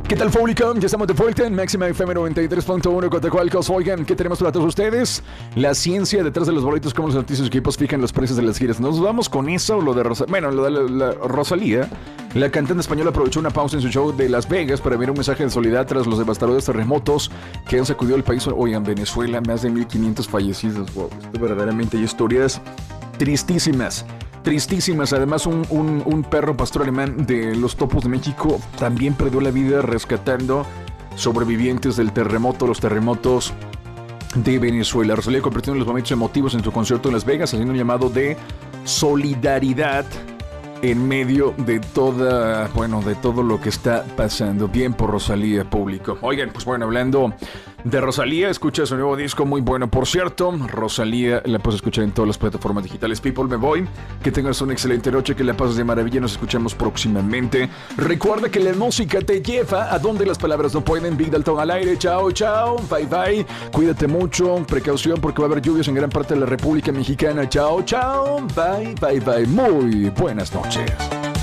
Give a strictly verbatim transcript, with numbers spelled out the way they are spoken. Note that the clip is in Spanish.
¿Qué tal, público? Ya estamos de vuelta en Máxima F M noventa y tres punto uno Cotacualcos. Oigan, ¿qué tenemos para todos ustedes? La ciencia detrás de los boletos, cómo los noticias y equipos fijan los precios de las giras. ¿Nos vamos con eso o lo de Rosalía? Bueno, lo de la, la Rosalía. La cantante española aprovechó una pausa en su show de Las Vegas para enviar un mensaje de solidaridad tras los devastadores terremotos que han sacudido el país. Oigan, Venezuela, más de mil quinientos fallecidos. Wow, esto verdaderamente hay historias tristísimas. Tristísimas. Además, un, un, un perro pastor alemán de los Topos de México también perdió la vida rescatando sobrevivientes del terremoto, los terremotos de Venezuela. Rosalía convirtió en los momentos emotivos en su concierto en Las Vegas, haciendo un llamado de solidaridad en medio de toda, bueno, de todo lo que está pasando. Bien por Rosalía, público. Oigan, pues bueno, hablando de Rosalía, escucha su nuevo disco, muy bueno, por cierto. Rosalía la puedes escuchar en todas las plataformas digitales. People, me voy. Que tengas una excelente noche, que la pases de maravilla. Nos escuchamos próximamente. Recuerda que la música te lleva a donde las palabras no pueden. Big Dalton al aire. Chao, chao. Bye, bye. Cuídate mucho. Precaución porque va a haber lluvias en gran parte de la República Mexicana. Chao, chao. Bye, bye, bye. Muy buenas noches.